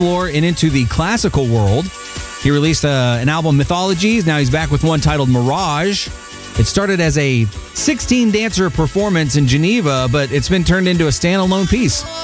explore and into the classical world. He released an album, Mythologies. Now he's back with one titled Mirage. It started as a 16-dancer performance in Geneva, but it's been turned into a standalone piece.